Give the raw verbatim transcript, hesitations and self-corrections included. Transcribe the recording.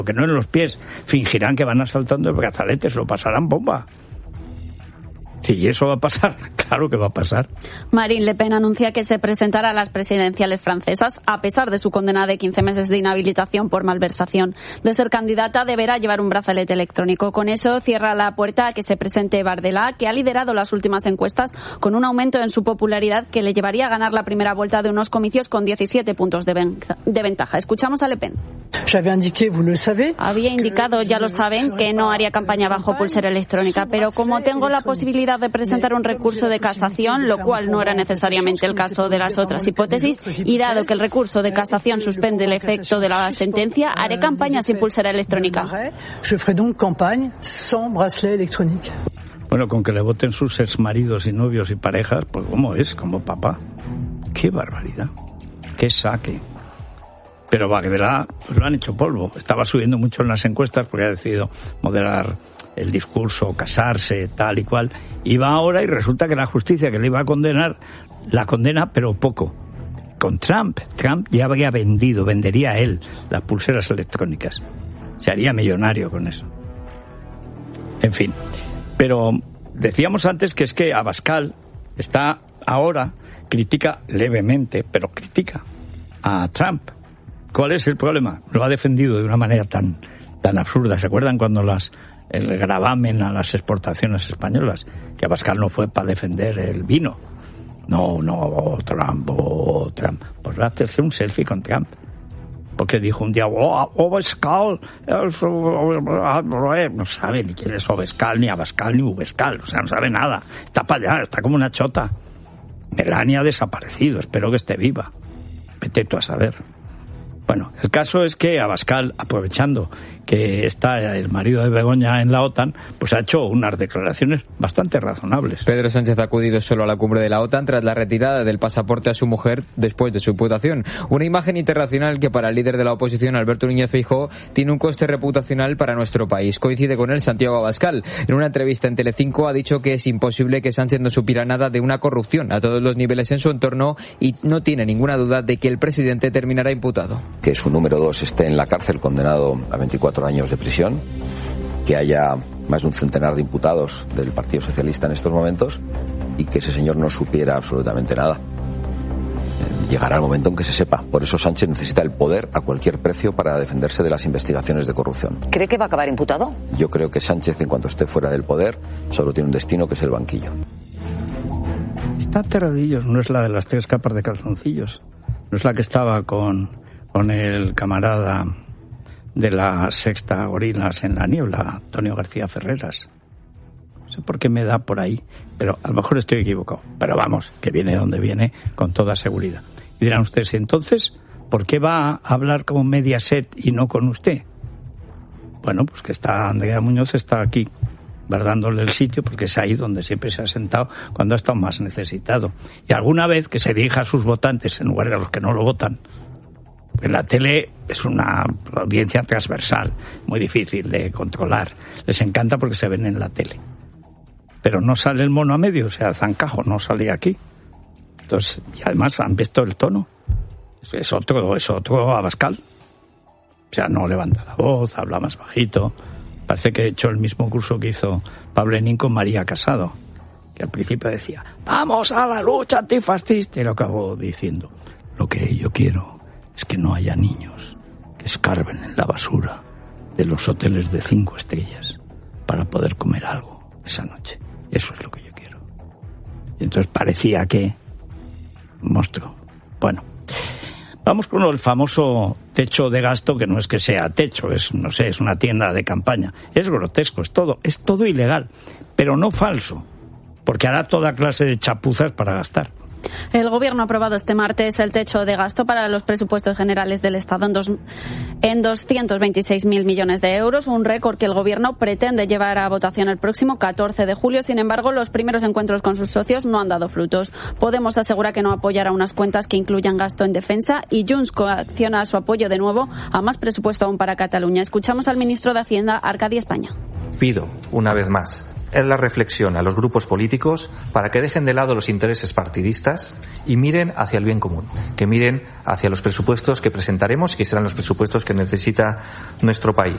que no en los pies, fingirán que van asaltando el brazalete, se lo pasarán bomba. Sí, ¿y eso va a pasar? Claro que va a pasar. Marine Le Pen anuncia que se presentará a las presidenciales francesas a pesar de su condena de quince meses de inhabilitación por malversación. De ser candidata deberá llevar un brazalete electrónico. Con eso cierra la puerta a que se presente Bardella, que ha liderado las últimas encuestas con un aumento en su popularidad que le llevaría a ganar la primera vuelta de unos comicios con diecisiete puntos de, ven- de ventaja. Escuchamos a Le Pen. Había indicado, ya lo saben, que no haría campaña bajo pulsera electrónica, pero como tengo la posibilidad de presentar un recurso de casación, lo cual no era necesariamente el caso de las otras hipótesis, y dado que el recurso de casación suspende el efecto de la sentencia, haré campaña sin pulsera electrónica. Bueno, con que le voten sus exmaridos y novios y parejas, pues ¿cómo es? Como papá. ¡Qué barbaridad! ¡Qué saque! Pero Bardella pues lo han hecho polvo. Estaba subiendo mucho en las encuestas porque ha decidido moderar el discurso, casarse, tal y cual. Y va ahora y resulta que la justicia que le iba a condenar, la condena, pero poco. Con Trump. Trump ya habría vendido, vendería él las pulseras electrónicas. Se haría millonario con eso. En fin. Pero decíamos antes que es que Abascal está ahora, critica levemente, pero critica a Trump. ¿Cuál es el problema? Lo ha defendido de una manera tan, tan absurda. ¿Se acuerdan cuando las el gravamen a las exportaciones españolas? Que Abascal no fue para defender el vino. No, no, oh, Trump, oh, Trump. Pues va a hacerse un selfie con Trump. Porque dijo un día, oh, Abascal, no sabe ni quién es Abascal, ni Abascal, ni Ubescal. O sea, no sabe nada. Está para allá, está como una chota. Melania ha desaparecido, espero que esté viva. Vete tú a saber. Bueno, el caso es que Abascal, aprovechando que está el marido de Begoña en la OTAN, pues ha hecho unas declaraciones bastante razonables. Pedro Sánchez ha acudido solo a la cumbre de la OTAN tras la retirada del pasaporte a su mujer después de su imputación. Una imagen internacional que para el líder de la oposición, Alberto Núñez Feijóo, tiene un coste reputacional para nuestro país. Coincide con él Santiago Abascal. En una entrevista en Telecinco ha dicho que es imposible que Sánchez no supiera nada de una corrupción a todos los niveles en su entorno y no tiene ninguna duda de que el presidente terminará imputado. Que su número dos esté en la cárcel condenado a veinticuatro años de prisión, que haya más de un centenar de imputados del Partido Socialista en estos momentos y que ese señor no supiera absolutamente nada. Llegará el momento en que se sepa. Por eso Sánchez necesita el poder a cualquier precio para defenderse de las investigaciones de corrupción. ¿Cree que va a acabar imputado? Yo creo que Sánchez, en cuanto esté fuera del poder, solo tiene un destino, que es el banquillo. Está Terradillos, no es la de las tres capas de calzoncillos. No es la que estaba con, con el camarada de la Sexta Gorilas en la Niebla, Antonio García Ferreras. No sé por qué me da por ahí, pero a lo mejor estoy equivocado. Pero vamos, que viene donde viene con toda seguridad. Y dirán ustedes, entonces, ¿por qué va a hablar con Mediaset y no con usted? Bueno, pues que está Andrea Muñoz está aquí guardándole el sitio porque es ahí donde siempre se ha sentado cuando ha estado más necesitado. Y alguna vez que se dirija a sus votantes en lugar de a los que no lo votan. En la tele es una audiencia transversal, muy difícil de controlar. Les encanta porque se ven en la tele. Pero no sale el mono a medio, o sea, Zancajo no salía aquí. Entonces, y además han visto el tono. Es otro, es otro Abascal. O sea, no levanta la voz, habla más bajito. Parece que he hecho el mismo curso que hizo Pablo Enín con María Casado, que al principio decía, vamos a la lucha antifascista, y lo acabó diciendo, lo que yo quiero es que no haya niños que escarben en la basura de los hoteles de cinco estrellas para poder comer algo esa noche. Eso es lo que yo quiero. Y entonces parecía que monstruo. Bueno, vamos con el famoso techo de gasto, que no es que sea techo, es, no sé, es una tienda de campaña. Es grotesco, es todo, es todo ilegal, pero no falso, porque hará toda clase de chapuzas para gastar. El Gobierno ha aprobado este martes el techo de gasto para los presupuestos generales del Estado en, dos, en doscientos veintiséis mil millones de euros, un récord que el Gobierno pretende llevar a votación el próximo catorce de julio. Sin embargo, los primeros encuentros con sus socios no han dado frutos. Podemos asegura que no apoyará unas cuentas que incluyan gasto en defensa y Junts coacciona su apoyo de nuevo a más presupuesto aún para Cataluña. Escuchamos al ministro de Hacienda, Arcadi España. Pido, una vez más, es la reflexión a los grupos políticos para que dejen de lado los intereses partidistas y miren hacia el bien común, que miren hacia los presupuestos que presentaremos y que serán los presupuestos que necesita nuestro país.